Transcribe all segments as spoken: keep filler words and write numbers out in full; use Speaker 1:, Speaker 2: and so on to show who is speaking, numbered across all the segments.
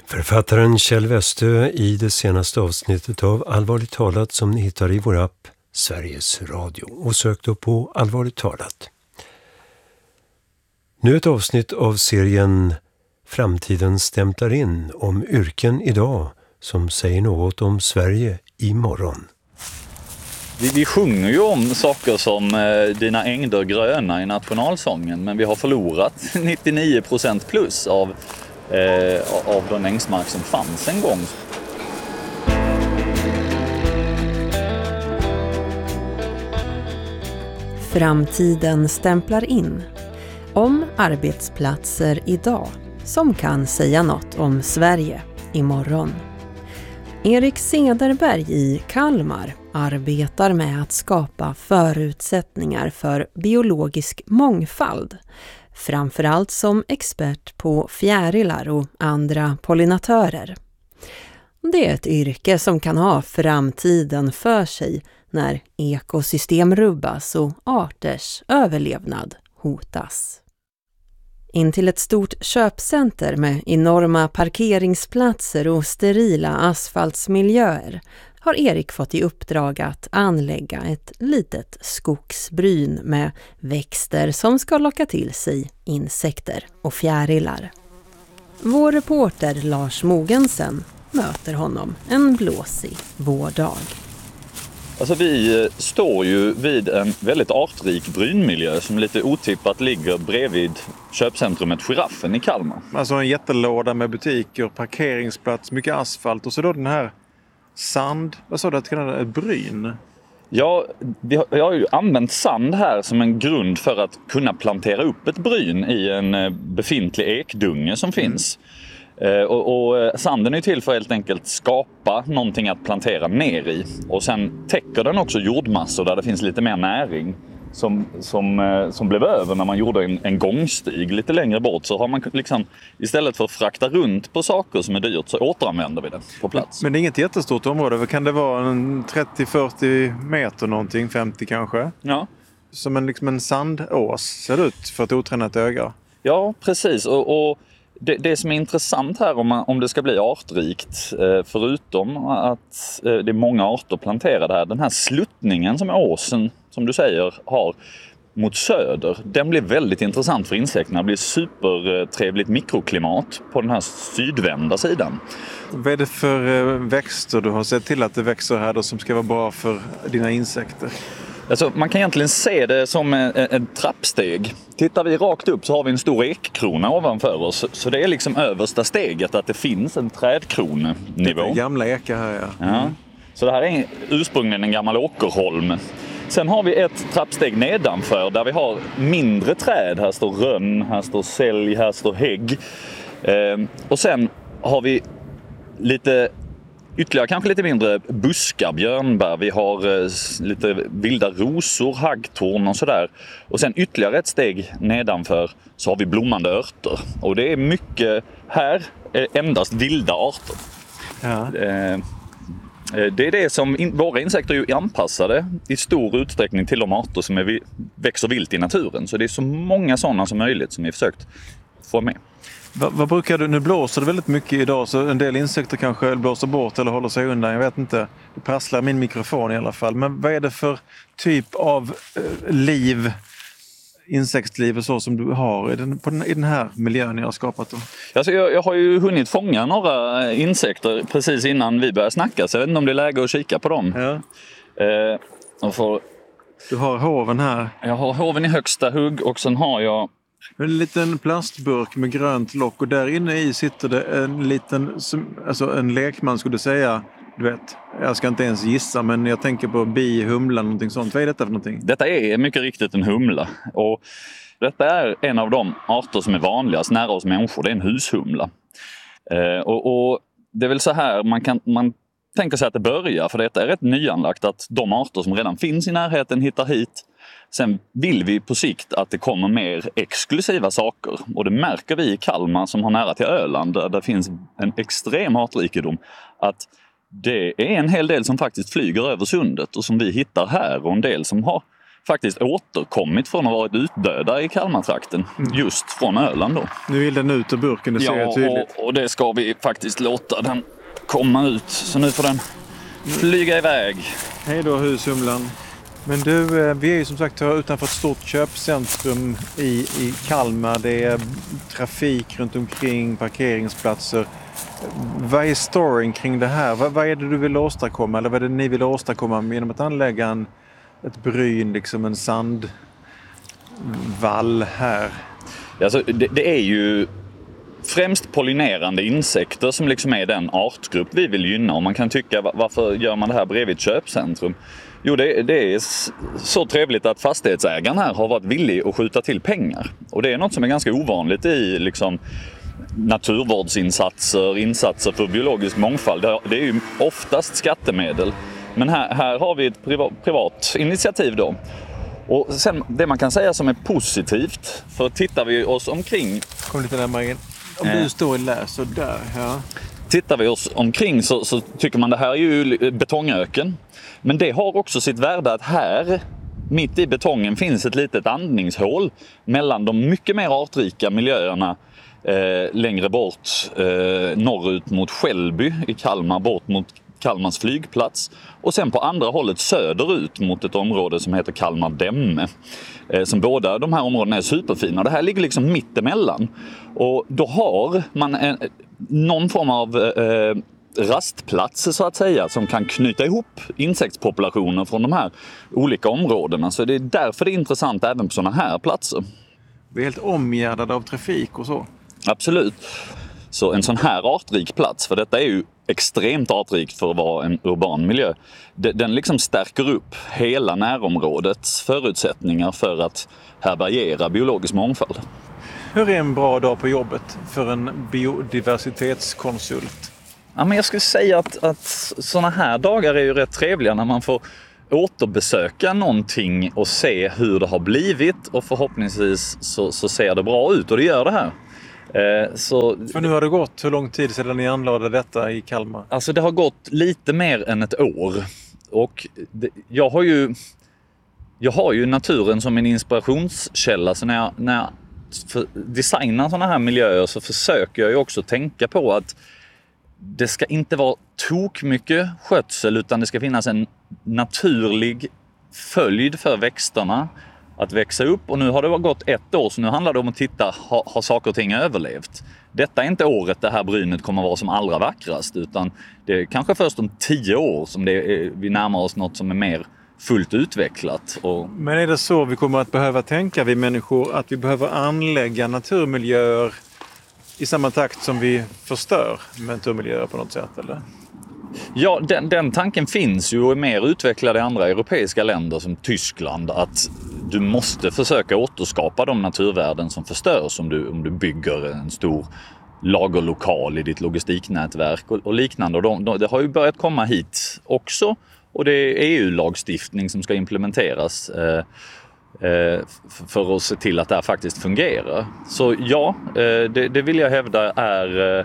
Speaker 1: Författaren Kjell Westö i det senaste avsnittet av Allvarligt talat som ni hittar i vår app Sveriges Radio, och sök då på Allvarligt talat. Nu ett avsnitt av serien Framtiden stämplar in, om yrken idag som säger något om Sverige imorgon.
Speaker 2: Vi, vi sjunger ju om saker som eh, dina ängder gröna i nationalsången, men vi har förlorat nittionio procent plus av, eh, av den ängsmark som fanns en gång.
Speaker 3: Framtiden stämplar in, om arbetsplatser idag som kan säga något om Sverige imorgon. Erik Cederberg i Kalmar arbetar med att skapa förutsättningar för biologisk mångfald, framförallt som expert på fjärilar och andra pollinatörer. Det är ett yrke som kan ha framtiden för sig när ekosystem rubbas och arters överlevnad hotas. In till ett stort köpcenter med enorma parkeringsplatser och sterila asfaltsmiljöer har Erik fått i uppdrag att anlägga ett litet skogsbryn med växter som ska locka till sig insekter och fjärilar. Vår reporter Lars Mogensen möter honom en blåsig vårdag.
Speaker 2: Alltså vi står ju vid en väldigt artrik brynmiljö som lite otippat ligger bredvid köpcentrumet Giraffen i Kalmar.
Speaker 4: Alltså en jättelåda med butiker, parkeringsplats, mycket asfalt och så då den här sand, vad sa du att det är, ett bryn?
Speaker 2: Ja, vi har, vi har ju använt sand här som en grund för att kunna plantera upp ett bryn i en befintlig ekdunge som finns. Mm. Och, och sanden är till för att helt enkelt skapa någonting att plantera ner i. Och sen täcker den också jordmassor där det finns lite mer näring som, som, som blev över när man gjorde en, en gångstig lite längre bort. Så har man liksom, istället för att frakta runt på saker som är dyrt, så återanvänder vi det på plats.
Speaker 4: Men det är inget jättestort område. Kan det vara en trettio till fyrtio meter någonting, femtio kanske?
Speaker 2: Ja.
Speaker 4: Som en, liksom en sandås ser det ut för ett otränat öga.
Speaker 2: Ja, precis. Och... och Det, det som är intressant här om, man, om det ska bli artrikt, eh, förutom att eh, det är många arter planterade här, den här sluttningen som åsen, som du säger, har mot söder, den blir väldigt intressant för insekterna. Det blir supertrevligt mikroklimat på den här sydvända sidan.
Speaker 4: Vad är det för växter du har sett till att det växer här då, som ska vara bra för dina insekter?
Speaker 2: Alltså, man kan egentligen se det som en, en trappsteg. Tittar vi rakt upp så har vi en stor ekkrona ovanför oss. Så det är liksom översta steget att det finns en trädkronenivå.
Speaker 4: Det är gamla ekar här, ja.
Speaker 2: Mm. Ja. Så det här är ursprungligen en gammal åkerholm. Sen har vi ett trappsteg nedanför där vi har mindre träd. Här står rönn, här står sälj, här står hägg. Ehm, och sen har vi lite... Ytterligare kanske lite mindre buskar, björnbär, vi har eh, lite vilda rosor, haggtorn och sådär. Och sen ytterligare ett steg nedanför så har vi blommande örter. Och det är mycket här, eh, endast vilda arter.
Speaker 4: Ja.
Speaker 2: Eh, det är det som in, våra insekter är ju anpassade i stor utsträckning till de arter som är, vi, växer vilt i naturen. Så det är så många sådana som möjligt som vi försökt få med.
Speaker 4: Vad, vad brukar du, nu blåser det väldigt mycket idag så en del insekter kanske blåser bort eller håller sig undan, jag vet inte. Det prasslar min mikrofon i alla fall. Men vad är det för typ av eh, liv, insektsliv och så som du har i den, på den, i den här miljön jag har skapat? Då?
Speaker 2: Alltså jag, jag har ju hunnit fånga några insekter precis innan vi började snacka, så jag vet inte om det är läge att kika på dem.
Speaker 4: Ja.
Speaker 2: Eh, och för,
Speaker 4: du har hoven här.
Speaker 2: Jag har hoven i högsta hugg och sen har jag
Speaker 4: en liten plastburk med grönt lock och där inne i sitter det en liten, alltså en lekman skulle säga, du vet, jag ska inte ens gissa men jag tänker på bi, humla, någonting sånt. Vad är detta för någonting?
Speaker 2: Detta är mycket riktigt en humla och detta är en av de arter som är vanligast nära oss människor, det är en hushumla. Eh, och, och det är väl så här man kan, man tänker sig att det börjar, för detta är rätt nyanlagt att de arter som redan finns i närheten hittar hit. Sen vill vi på sikt att det kommer mer exklusiva saker. Och det märker vi i Kalmar som har nära till Öland där det finns en extrem artrikedom. Att det är en hel del som faktiskt flyger över sundet och som vi hittar här och en del som har faktiskt återkommit från att ha varit utdöda i Kalmartrakten. Mm. Just från Öland då.
Speaker 4: Nu vill den ut ur burken, det ser
Speaker 2: ja,
Speaker 4: jag tydligt.
Speaker 2: Och, och det ska vi faktiskt låta den komma ut. Så nu får den flyga iväg.
Speaker 4: Hej då hushumlan. Men du, vi är ju som sagt utanför ett stort köpcentrum i, i Kalmar. Det är trafik runt omkring, parkeringsplatser. Vad är storyn kring det här? Vad, vad är det du vill åstadkomma? Eller vad är det ni vill åstadkomma genom att anlägga en, ett bryn, liksom en sandvall här?
Speaker 2: Alltså, det, det är ju främst pollinerande insekter som liksom är den artgrupp vi vill gynna. Och man kan tycka, varför gör man det här bredvid ett köpcentrum? Jo, det, det är så trevligt att fastighetsägaren här har varit villig att skjuta till pengar. Och det är något som är ganska ovanligt i liksom naturvårdsinsatser, insatser för biologisk mångfald. Det är ju oftast skattemedel. Men här, här har vi ett privat, privat initiativ då. Och sen det man kan säga som är positivt, för tittar vi oss omkring...
Speaker 4: Kom lite närmare in. Om
Speaker 2: eh,
Speaker 4: du står och läser där, ja.
Speaker 2: Tittar vi oss omkring så, så tycker man det här är ju betongöken. Men det har också sitt värde att här, mitt i betongen, finns ett litet andningshål mellan de mycket mer artrika miljöerna eh, längre bort, eh, norrut mot Skällby i Kalmar, bort mot Kalmars flygplats. Och sen på andra hållet söderut mot ett område som heter Kalmar Dämme. Eh, som båda de här områdena är superfina. Det här ligger liksom mitt emellan. Och då har man en, någon form av eh, rastplatser så att säga som kan knyta ihop insektspopulationer från de här olika områdena. Så det är därför det är intressant även på sådana här platser.
Speaker 4: Vi är helt omgärdade av trafik och så.
Speaker 2: Absolut. Så en sån här artrik plats, för detta är ju extremt artrikt för att vara en urban miljö, den liksom stärker upp hela närområdets förutsättningar för att härbärgera biologisk mångfald.
Speaker 4: Hur är en bra dag på jobbet för en biodiversitetskonsult?
Speaker 2: Ja, men jag skulle säga att, att såna här dagar är ju rätt trevliga när man får återbesöka någonting och se hur det har blivit, och förhoppningsvis så, så ser det bra ut, och det gör det här. Eh, så,
Speaker 4: För nu har det gått hur lång tid sedan ni anlade detta i Kalmar?
Speaker 2: Alltså det har gått lite mer än ett år, och det, jag har ju jag har ju naturen som en inspirationskälla, så när jag, när jag designar såna här miljöer så försöker jag ju också tänka på att det ska inte vara tok mycket skötsel, utan det ska finnas en naturlig följd för växterna att växa upp. Och nu har det gått ett år, så nu handlar det om att titta, har, har saker och ting överlevt? Detta är inte året det här brynet kommer vara som allra vackrast, utan det är kanske först om tio år som det är, vi närmar oss något som är mer fullt utvecklat. Och...
Speaker 4: Men är det så vi kommer att behöva tänka, vi människor, att vi behöver anlägga naturmiljöer i samma takt som vi förstör naturmiljöer på något sätt, eller?
Speaker 2: Ja, den, den tanken finns ju och är mer utvecklad i andra europeiska länder som Tyskland, att du måste försöka återskapa de naturvärden som förstörs om du, om du bygger en stor lagerlokal i ditt logistiknätverk och, och liknande. Och de, de, det har ju börjat komma hit också, och det är E U-lagstiftning som ska implementeras eh, eh, för att se till att det här faktiskt fungerar. Så ja, eh, det, det vill jag hävda är, eh,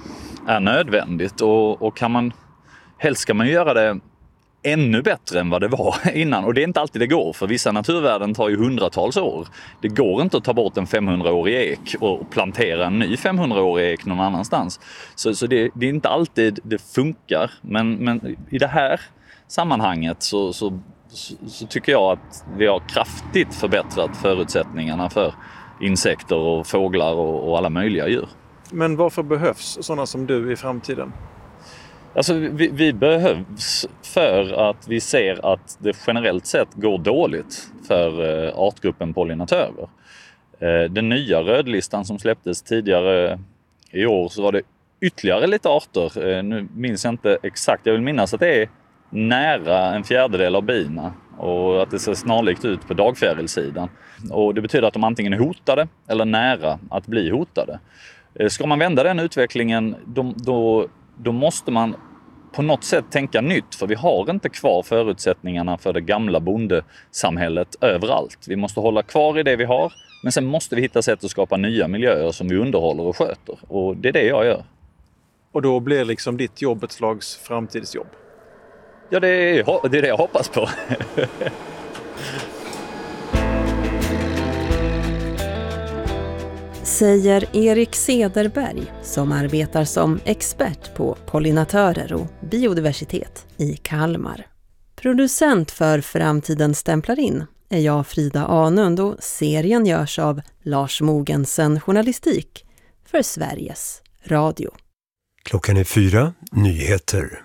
Speaker 2: är nödvändigt, och, och kan man helst ska man göra det ännu bättre än vad det var innan. Och det är inte alltid det går, för vissa naturvärden tar ju hundratals år. Det går inte att ta bort en femhundraårig ek och plantera en ny femhundraårig ek någon annanstans. Så, så det, det är inte alltid det funkar. Men, men i det här sammanhanget så, så, så, så tycker jag att vi har kraftigt förbättrat förutsättningarna för insekter och fåglar och, och alla möjliga djur.
Speaker 4: Men varför behövs sådana som du i framtiden?
Speaker 2: Alltså vi, vi behövs för att vi ser att det generellt sett går dåligt för eh, artgruppen pollinatörer. Eh, den nya rödlistan som släpptes tidigare i år, så var det ytterligare lite arter. Eh, nu minns jag inte exakt, jag vill minnas att det är nära en fjärdedel av bina, och att det ser snarlikt ut på dagfjärilsidan. Och det betyder att de antingen är hotade eller nära att bli hotade. Eh, ska man vända den utvecklingen, då, då Då måste man på något sätt tänka nytt, för vi har inte kvar förutsättningarna för det gamla bondesamhället överallt. Vi måste hålla kvar i det vi har, men sen måste vi hitta sätt att skapa nya miljöer som vi underhåller och sköter. Och det är det jag gör.
Speaker 4: Och då blir liksom ditt jobb ett slags framtidsjobb?
Speaker 2: Ja, det är det, är det jag hoppas på.
Speaker 3: säger Erik Cederberg som arbetar som expert på pollinatörer och biodiversitet i Kalmar. Producent för Framtiden stämplar in är jag, Frida Anund, och serien görs av Lars Mogensen Journalistik för Sveriges Radio.
Speaker 1: Klockan är fyra, nyheter.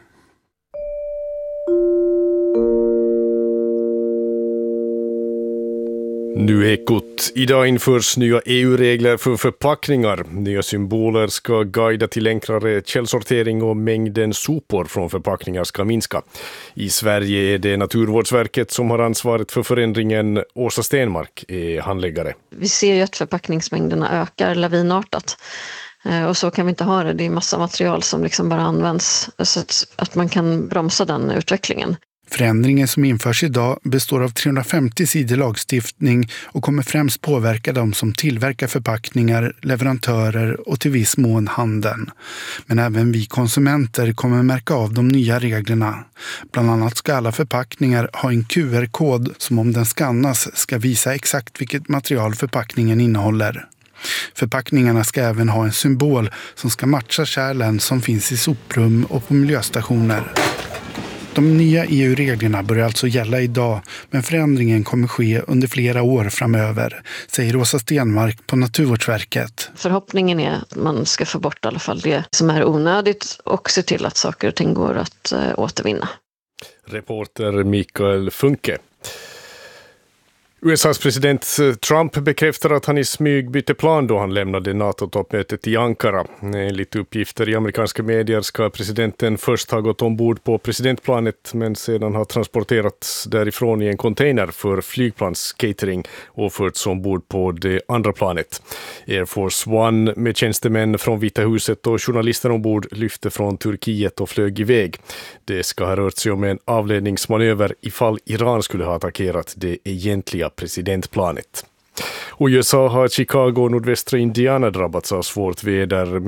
Speaker 5: Nu Ekot. Idag införs nya E U-regler för förpackningar. Nya symboler ska guida till enklare källsortering och mängden sopor från förpackningar ska minska. I Sverige är det Naturvårdsverket som har ansvaret för förändringen. Åsa Stenmark är handläggare.
Speaker 6: Vi ser ju att förpackningsmängderna ökar lavinartat. Och så kan vi inte ha det. Det är massa material som liksom bara används så att, att man kan bromsa den utvecklingen.
Speaker 7: Förändringen som införs idag består av trehundrafemtio sidor lagstiftning och kommer främst påverka de som tillverkar förpackningar, leverantörer och till viss mån handeln. Men även vi konsumenter kommer märka av de nya reglerna. Bland annat ska alla förpackningar ha en Q R-kod som om den skannas ska visa exakt vilket material förpackningen innehåller. Förpackningarna ska även ha en symbol som ska matcha kärlen som finns i soprum och på miljöstationer. De nya E U-reglerna börjar alltså gälla idag, men förändringen kommer ske under flera år framöver, säger Åsa Stenmark på Naturvårdsverket.
Speaker 6: Förhoppningen är att man ska få bort i alla fall det som är onödigt och se till att saker och ting går att äh, återvinna.
Speaker 5: Reporter Mikael Funke. U S A:s president Trump bekräftar att han i smyg bytte plan då han lämnade NATO-toppmötet i Ankara. Enligt uppgifter i amerikanska medier ska presidenten först ha gått ombord på presidentplanet men sedan ha transporterats därifrån i en container för flygplanscatering och förts ombord på det andra planet. Air Force One med tjänstemän från Vita huset och journalister ombord lyfte från Turkiet och flög iväg. Det ska ha rört sig om en avledningsmanöver ifall Iran skulle ha attackerat det egentliga presidentplanet. Och i U S A har Chicago och nordvästra Indiana drabbats av svårt väder.